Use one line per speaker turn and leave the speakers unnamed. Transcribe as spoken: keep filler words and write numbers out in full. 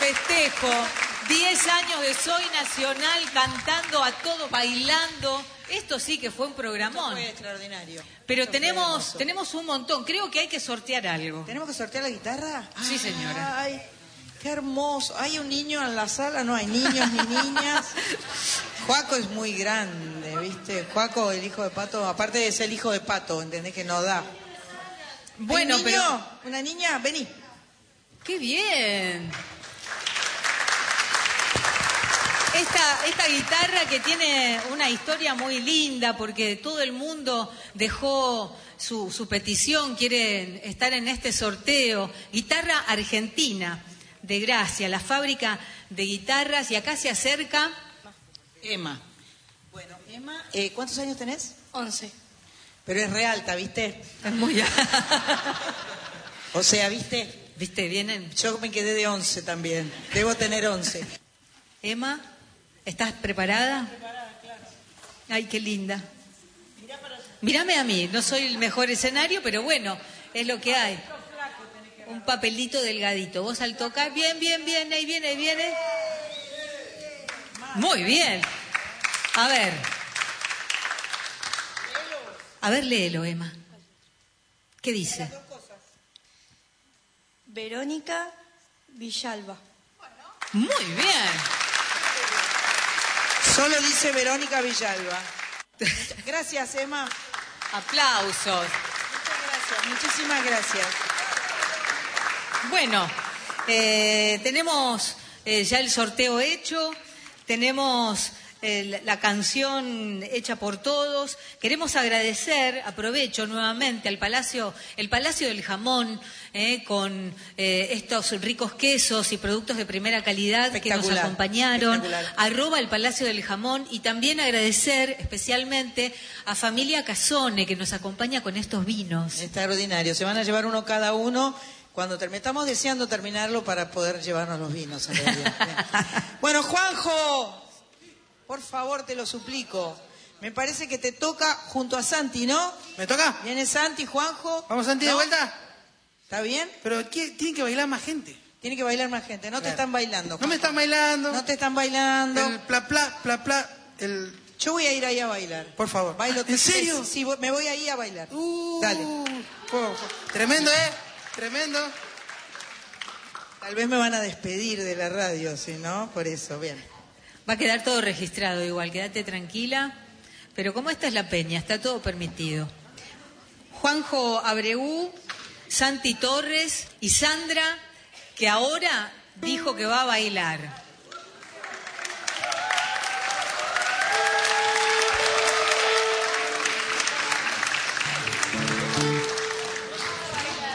festejo. diez años de Soy Nacional, cantando a todo, bailando. Esto sí que fue un programón.
Esto fue extraordinario.
Pero
Esto
tenemos, tenemos un montón. Creo que hay que sortear algo.
¿Tenemos que sortear la guitarra?
Sí, señora.
Ay, qué hermoso. ¿Hay un niño en la sala? No hay niños ni niñas. Juaco es muy grande, ¿viste? Juaco, el hijo de Pato, aparte de ser el hijo de Pato, ¿entendés? Que no da.
Bueno,
niño?
pero...
¿Una niña? Vení.
¡Qué bien! Esta, esta guitarra que tiene una historia muy linda porque todo el mundo dejó su, su petición, quieren estar en este sorteo. Guitarra argentina de Gracia, la fábrica de guitarras, y acá se acerca...
Emma. Bueno, Emma, eh, ¿cuántos años tenés?
Once.
Pero es re alta, ¿viste?
Es muy...
O sea, ¿viste?
¿Viste? Vienen...
Yo me quedé de once también. Debo tener once.
Emma, ¿estás preparada?
Preparada, claro.
Ay, qué linda. Mírame a mí, no soy el mejor escenario, pero bueno, es lo que hay. Un papelito delgadito. Vos al tocar, bien, bien, bien, ahí viene, ahí viene. Muy bien. A ver. A ver, léelo, Emma. ¿Qué dice?
Verónica Villalba.
Muy bien. Solo dice Verónica Villalba. Gracias, Emma.
Aplausos.
Muchas gracias, muchísimas gracias.
Bueno, eh, tenemos eh, ya el sorteo hecho, tenemos eh, la canción hecha por todos. Queremos agradecer, aprovecho nuevamente al Palacio, el Palacio del Jamón, eh, con eh, estos ricos quesos y productos de primera calidad que nos acompañaron, arroba el Palacio del Jamón, y también agradecer especialmente a Familia Casone, que nos acompaña con estos vinos.
Extraordinario, se van a llevar uno cada uno. Cuando termine, estamos deseando terminarlo para poder llevarnos los vinos. En realidad. Bueno, Juanjo, por favor, te lo suplico. Me parece que te toca junto a Santi, ¿no?
¿Me toca?
Viene Santi, Juanjo.
¿Vamos, Santi,
¿no?
de vuelta?
¿Está bien?
Pero ¿qué? Tiene que bailar más gente.
Tiene que bailar más gente. No
Claro.
te están bailando, Juanjo.
No me están bailando.
No te están bailando.
El pla, pla, pla, pla, el...
Yo voy a ir ahí a bailar.
Por favor.
Bailo.
¿En serio?
Sí, me voy ahí a bailar.
Uh,
Dale.
po, po. Tremendo, ¿eh? Tremendo.
Tal vez me van a despedir de la radio, si no, por eso, bien.
Va a quedar todo registrado igual, quédate tranquila. Pero como esta es la peña, está todo permitido. Juanjo Abreu, Santi Torres y Sandra, que ahora dijo que va a bailar.